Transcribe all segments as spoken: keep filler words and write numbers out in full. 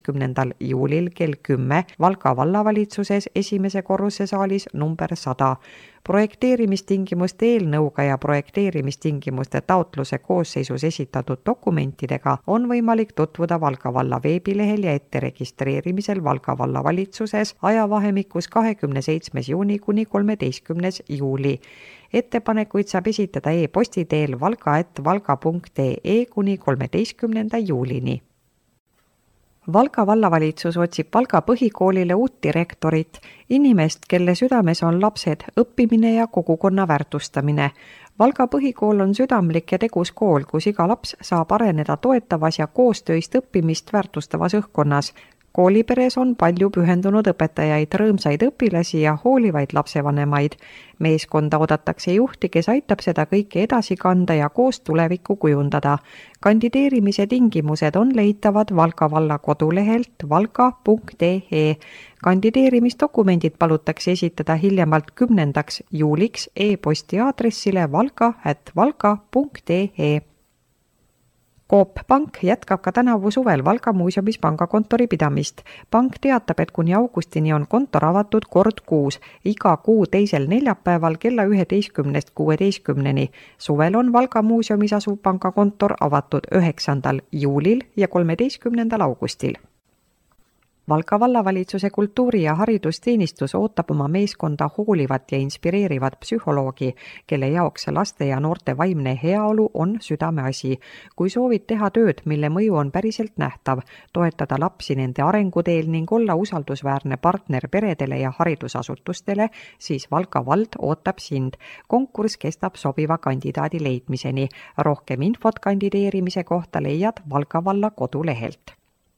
kümnendal juulil kell kümme Valga vallavalitsuses esimese korruse saalis number sada. Projekteerimistingimuste eelnõuga ja projekteerimistingimuste taotluse koosseisus esitatud dokumentidega on võimalik tutvuda Valga valla veebilehel ja ette registreerimisel Valga vallavalitsuses ajavahemikus kahekümne seitsmes juuni kuni kolmeteistkümnes juuli. Ettepanekuid saab esitada e-posti teel valga at valga punkt ee kuni kolmeteistkümnenda juulini. Valga vallavalitsus otsib Valga põhikoolile uut direktorit, inimest, kelle südames on lapsed, õppimine ja kogukonna väärtustamine. Valga põhikool on südamlik ja tegus kool, kus iga laps saab areneda toetavas ja koostöist õppimist väärtustavas õhkkonnas. Kooliperes on palju pühendunud õpetajaid, rõõmsaid õpilasi ja hoolivaid lapsevanemaid. Meeskonda oodatakse juhti, kes aitab seda kõike edasi kanda ja koos tulevikku kujundada. Kandideerimise tingimused on leitavad Valga valla kodulehelt valga punkt ee. Kandideerimisdokumendid palutakse esitada hiljemalt kümnendaks juuliks e-posti aadressile valga at valga punkt ee. Coop Pank jätkab ka tänavu suvel Valga muuseumis pangakontori pidamist. Pank teatab, et kuni augustini on kontor avatud kord kuus, iga kuu teisel neljapäeval kella üheteistkümnest kuueteistkümneni. Suvel on Valga muuseumis asuv pangakontor avatud üheksandal juulil ja kolmeteistkümnendal augustil. Valga vallavalitsuse kultuuri- ja haridusteenistus ootab oma meeskonda hoolivat ja inspireerivat psühholoogi, kelle jaoks laste ja noorte vaimne heaolu on südameasi. Kui soovid teha tööd, mille mõju on päriselt nähtav, toetada lapsi nende arenguteel ning olla usaldusväärne partner peredele ja haridusasutustele, siis Valga vald ootab sind. Konkurss kestab sobiva kandidaadi leidmiseni. Rohkem infot kandideerimise kohta leiad Valga valla kodulehelt.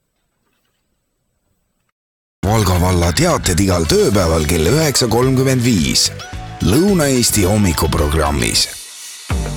Valga valla teated igal tööpäeval kell üheksa kolmkümmend viis Lõuna-Eesti hommikuprogrammis.